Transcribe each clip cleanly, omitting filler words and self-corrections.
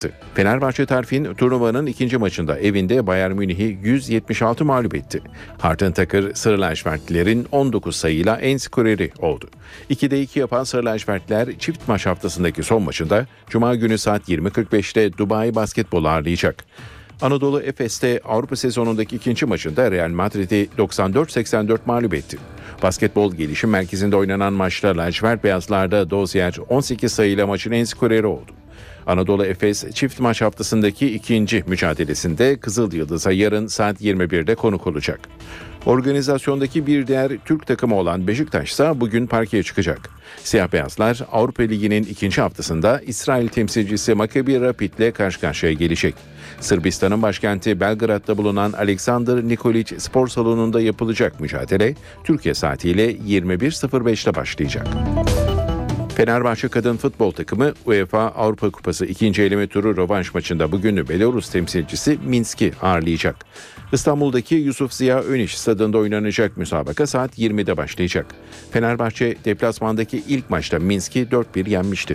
Fenerbahçe Terfin turnuvanın ikinci maçında evinde Bayern Münih'i 176 mağlup etti. Harten Takır Sarı Lacivertlilerin 19 sayıyla en skoreri oldu. 2'de 2 yapan Sarı Lacivertliler çift maç haftasındaki son maçında Cuma günü saat 20.45'te Dubai Basketbol ağırlayacak. Anadolu Efes'te Avrupa sezonundaki ikinci maçında Real Madrid'i 94-84 mağlup etti. Basketbol Gelişim Merkezi'nde oynanan maçta lacivert beyazlarda Dozier 18 sayıyla maçın en skoreri oldu. Anadolu Efes çift maç haftasındaki ikinci mücadelesinde Kızıl Yıldız'a yarın saat 21'de konuk olacak. Organizasyondaki bir diğer Türk takımı olan Beşiktaş ise bugün parkeye çıkacak. Siyah beyazlar Avrupa Ligi'nin ikinci haftasında İsrail temsilcisi Maccabi Rapid'le karşı karşıya gelecek. Sırbistan'ın başkenti Belgrad'da bulunan Aleksandar Nikoliç Spor Salonu'nda yapılacak mücadele Türkiye saatiyle 21.05'te başlayacak. Fenerbahçe kadın futbol takımı UEFA Avrupa Kupası 2. eleme turu rövanş maçında bugün Belarus temsilcisi Minsk'i ağırlayacak. İstanbul'daki Yusuf Ziya Öniş stadında oynanacak müsabaka saat 20'de başlayacak. Fenerbahçe deplasmandaki ilk maçta Minsk'i 4-1 yenmişti.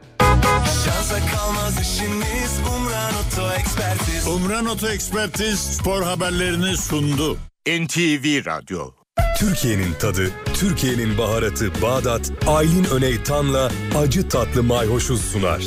Umran Oto Ekspertiz spor haberlerini sundu. NTV Radyo. Türkiye'nin tadı, Türkiye'nin baharatı Bağdat, Aylin Öney Tan'la acı tatlı mayhoşuz sunar.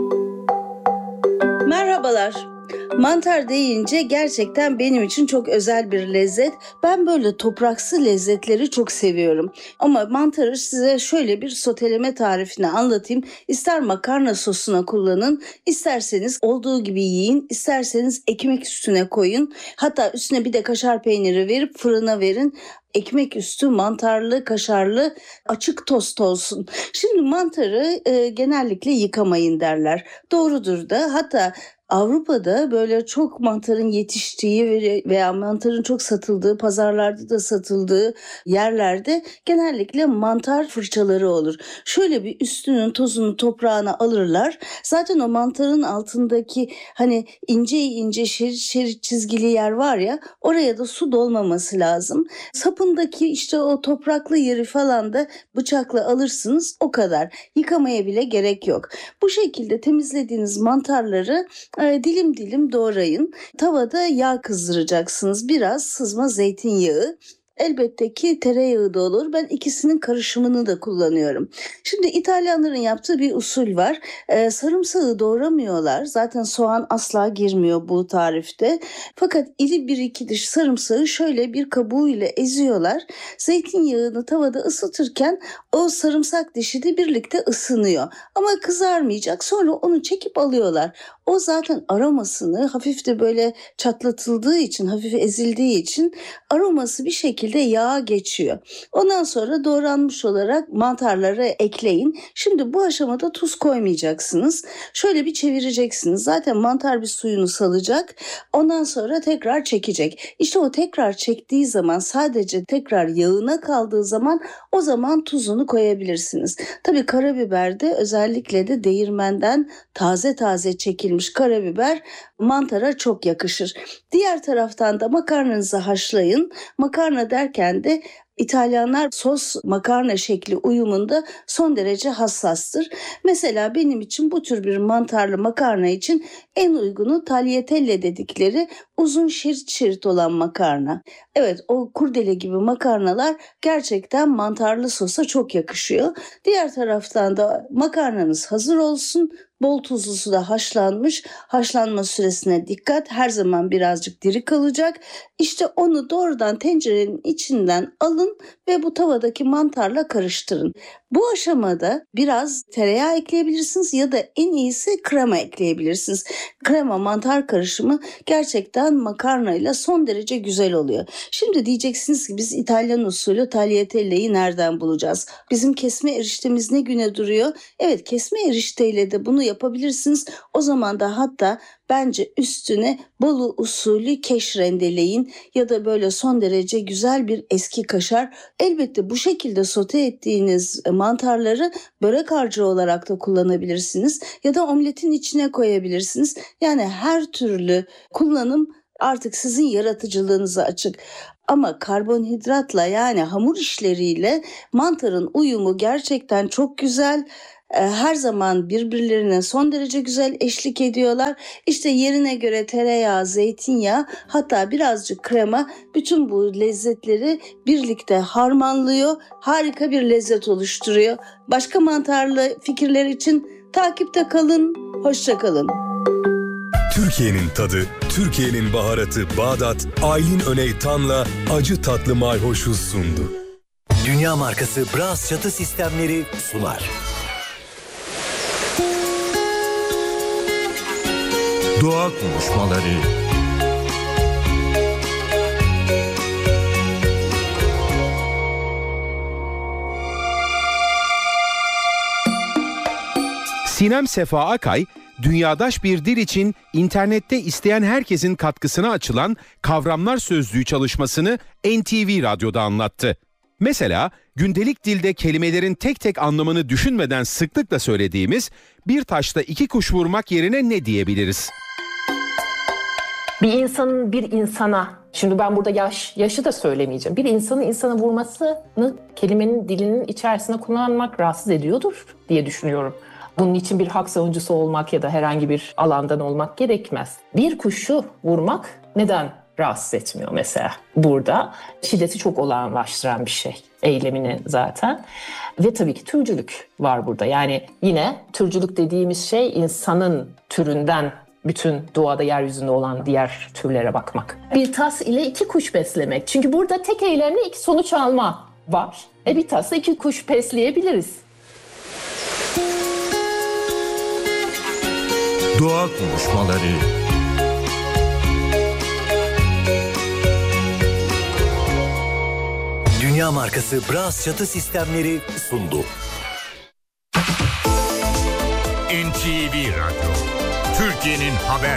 Merhabalar. Mantar deyince gerçekten benim için çok özel bir lezzet. Ben böyle topraksı lezzetleri çok seviyorum. Ama mantarı size şöyle bir soteleme tarifini anlatayım. İster makarna sosuna kullanın, isterseniz olduğu gibi yiyin, isterseniz ekmek üstüne koyun. Hatta üstüne bir de kaşar peyniri verip fırına verin. Ekmek üstü mantarlı, kaşarlı, açık tost olsun. Şimdi mantarı genellikle yıkamayın derler. Doğrudur da, hatta Avrupa'da böyle çok mantarın yetiştiği veya mantarın çok satıldığı, pazarlarda da satıldığı yerlerde genellikle mantar fırçaları olur. Şöyle bir üstünün tozunu, toprağını alırlar. Zaten o mantarın altındaki hani ince ince şerit şerit çizgili yer var ya, oraya da su dolmaması lazım. Sapındaki işte o topraklı yeri falan da bıçakla alırsınız, o kadar. Yıkamaya bile gerek yok. Bu şekilde temizlediğiniz mantarları dilim dilim doğrayın. Tavada yağ kızdıracaksınız. Biraz sızma zeytinyağı. Elbette ki tereyağı da olur. Ben ikisinin karışımını da kullanıyorum. Şimdi İtalyanların yaptığı bir usul var. Sarımsağı doğramıyorlar. Zaten soğan asla girmiyor bu tarifte. Fakat iri bir iki diş sarımsağı şöyle bir kabuğuyla eziyorlar. Zeytinyağını tavada ısıtırken o sarımsak dişi de birlikte ısınıyor. Ama kızarmayacak. Sonra onu çekip alıyorlar. O zaten aromasını hafif de böyle çatlatıldığı için, hafif ezildiği için aroması bir şekilde yağa geçiyor. Ondan sonra doğranmış olarak mantarları ekleyin. Şimdi bu aşamada tuz koymayacaksınız. Şöyle bir çevireceksiniz. Zaten mantar bir suyunu salacak. Ondan sonra tekrar çekecek. İşte o tekrar çektiği zaman, sadece tekrar yağına kaldığı zaman, o zaman tuzunu koyabilirsiniz. Tabii karabiber de, özellikle de değirmenden taze taze çekilmiş karabiber mantara çok yakışır. Diğer taraftan da makarnanızı haşlayın. Makarna derken de İtalyanlar sos makarna şekli uyumunda son derece hassastır. Mesela benim için bu tür bir mantarlı makarna için en uygunu tagliatelle dedikleri uzun şerit şerit olan makarna. Evet, o kurdele gibi makarnalar gerçekten mantarlı sosa çok yakışıyor. Diğer taraftan da makarnanız hazır olsun. Bol tuzlusu da haşlanmış. Haşlanma süresine dikkat. Her zaman birazcık diri kalacak. İşte onu doğrudan tencerenin içinden alın ve bu tavadaki mantarla karıştırın. Bu aşamada biraz tereyağı ekleyebilirsiniz ya da en iyisi krema ekleyebilirsiniz. Krema mantar karışımı gerçekten makarnayla son derece güzel oluyor. Şimdi diyeceksiniz ki biz İtalyan usulü tagliatelle'yi nereden bulacağız? Bizim kesme eriştemiz ne güne duruyor? Evet, kesme erişteyle de bunu yapabilirsiniz. O zaman da hatta bence üstüne Bolu usulü keş rendeleyin ya da böyle son derece güzel bir eski kaşar. Elbette bu şekilde sote ettiğiniz mantarları börek harcı olarak da kullanabilirsiniz ya da omletin içine koyabilirsiniz. Yani her türlü kullanım artık sizin yaratıcılığınıza açık. Ama karbonhidratla, yani hamur işleriyle mantarın uyumu gerçekten çok güzel. her zaman birbirlerine son derece güzel eşlik ediyorlar. İşte yerine göre tereyağı, zeytinyağı, hatta birazcık krema bütün bu lezzetleri birlikte harmanlıyor. Harika bir lezzet oluşturuyor. Başka mantarlı fikirler için takipte kalın. Hoşça kalın. Türkiye'nin tadı, Türkiye'nin baharatı Bağdat, Aylin Öney Tan'la acı tatlı mayhoşu sundu. Dünya markası Bras çatı sistemleri sunar. Doğa konuşmaları. Sinem Sefa Akay, dünyadaş bir dil için internette isteyen herkesin katkısına açılan kavramlar sözlüğü çalışmasını NTV Radyo'da anlattı. Mesela gündelik dilde kelimelerin tek tek anlamını düşünmeden sıklıkla söylediğimiz bir taşla iki kuş vurmak yerine ne diyebiliriz? Bir insanın bir insana, şimdi ben burada yaşı da söylemeyeceğim. Bir insanın insana vurmasını kelimenin dilinin içerisine kullanmak rahatsız ediyordur diye düşünüyorum. Bunun için bir hak savunucusu olmak ya da herhangi bir alandan olmak gerekmez. Bir kuşu vurmak neden rahatsız etmiyor mesela? Burada şiddeti çok olağanlaştıran bir şey. Eylemini zaten. Ve tabii ki türcülük var burada. Yani yine türcülük dediğimiz şey insanın türünden bütün doğada, yeryüzünde olan diğer türlere bakmak. Bir tas ile iki kuş beslemek. Çünkü burada tek eylemle iki sonuç alma var. Bir tasla iki kuş besleyebiliriz. Doğa konuşmaları. Dünya markası Bras çatı sistemleri sundu. NTV Radyo. Türkiye'nin haber